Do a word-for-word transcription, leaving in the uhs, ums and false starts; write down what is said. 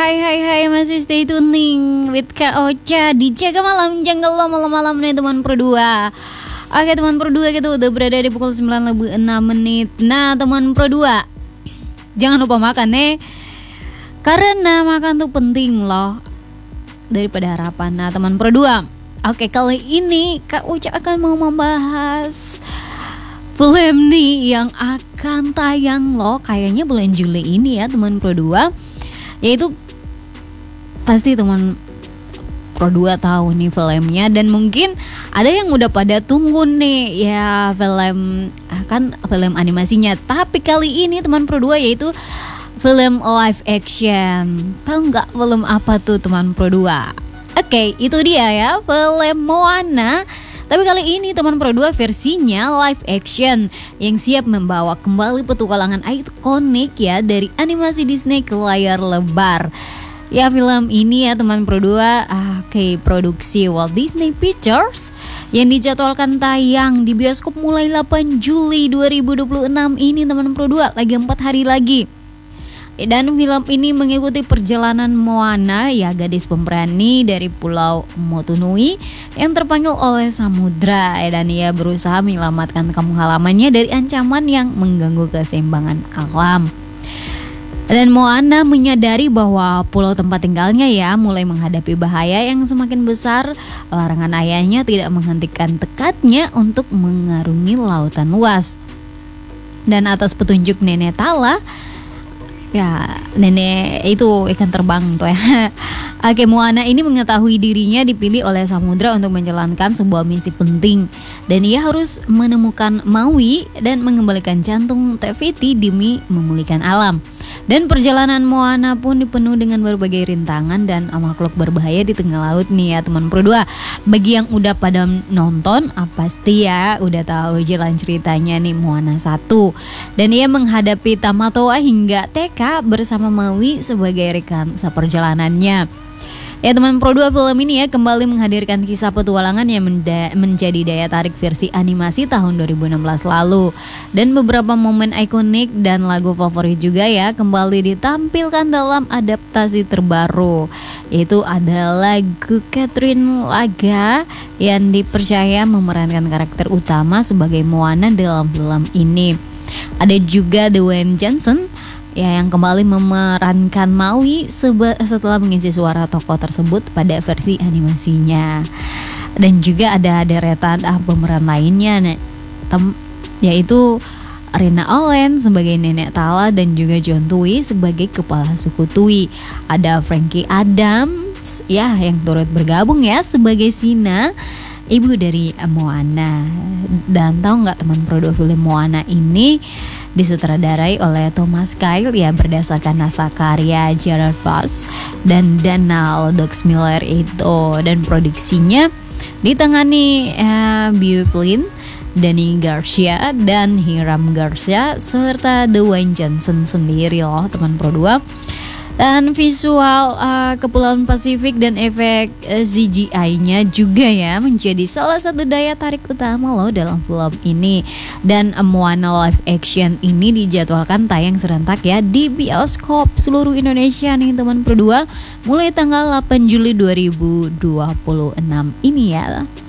hai hai hai masih stay tuning with Kak Ocha di Jaga Malam Jangan Lo malam-malam nih teman Pro2. Oke teman Pro2, kita udah berada di pukul sembilan lebih enam menit. Nah teman Pro2, jangan lupa makan nih, karena makan tuh penting loh daripada harapan. Nah teman Pro2, oke kali ini Kak Ocha akan mau membahas film nih yang akan tayang loh kayaknya bulan Juli ini ya teman Pro2. Yaitu pasti teman Pro2 tahu nih filmnya, dan mungkin ada yang udah pada tunggu nih ya film, kan film animasinya. Tapi kali ini teman Pro2 yaitu film live action. Tahu nggak film apa tuh teman Pro2? Oke, itu dia ya, film Moana. Tapi kali ini teman Pro2 versinya live action yang siap membawa kembali petualangan ikonik ya dari animasi Disney ke layar lebar. Ya film ini ya teman Pro2, ah, oke okay, produksi Walt Disney Pictures yang dijadwalkan tayang di bioskop mulai delapan Juli dua ribu dua puluh enam ini teman Pro2, lagi empat hari lagi. Dan film ini mengikuti perjalanan Moana ya, gadis pemberani dari Pulau Motunui yang terpanggil oleh samudra, dan ia berusaha menyelamatkan kampung halamannya dari ancaman yang mengganggu keseimbangan alam. Dan Moana menyadari bahwa pulau tempat tinggalnya ya mulai menghadapi bahaya yang semakin besar. Larangan ayahnya tidak menghentikan tekadnya untuk mengarungi lautan luas. Dan atas petunjuk Nenek Tala, ya nenek itu ikan terbang tuh ya. Oke, Moana ini mengetahui dirinya dipilih oleh samudra untuk menjalankan sebuah misi penting, dan ia harus menemukan Maui dan mengembalikan jantung Te Fiti demi memulihkan alam. Dan perjalanan Moana pun dipenuhi dengan berbagai rintangan dan makhluk berbahaya di tengah laut nih ya teman Pro2. Bagi yang udah pada nonton, ah, pasti ya udah tahu jalan ceritanya nih Moana satu. Dan ia menghadapi Tamatoa hingga T K bersama Maui sebagai rekan seperjalanannya. Ya teman Pro2, film ini ya kembali menghadirkan kisah petualangan yang menda- menjadi daya tarik versi animasi tahun dua ribu enam belas lalu. Dan beberapa momen ikonik dan lagu favorit juga ya kembali ditampilkan dalam adaptasi terbaru. Yaitu ada lagu Catherine Laga yang dipercaya memerankan karakter utama sebagai Moana dalam film ini. Ada juga Dwayne Johnson ya yang kembali memerankan Maui seba- setelah mengisi suara tokoh tersebut pada versi animasinya. Dan juga ada deretan ah, pemeran lainnya nih, tem- yaitu Rina Olen sebagai Nenek Tala dan juga John Tui sebagai kepala suku Tui. Ada Frankie Adams ya yang turut bergabung ya sebagai Sina, ibu dari Moana. Dan tahu nggak teman Pro2, film Moana ini disutradarai oleh Thomas Kyle ya berdasarkan naskah karya Gerard Voss dan Donald Dox Miller itu. Dan produksinya ditangani uh, Beau Flynn, Danny Garcia dan Hiram Garcia serta Dwayne Johnson sendiri loh teman Pro2. Dan visual uh, Kepulauan Pasifik dan efek uh, C G I-nya juga ya menjadi salah satu daya tarik utama loh dalam film ini. Dan uh, Moana live action ini dijadwalkan tayang serentak ya di bioskop seluruh Indonesia nih teman Pro2 mulai tanggal delapan Juli dua ribu dua puluh enam ini ya.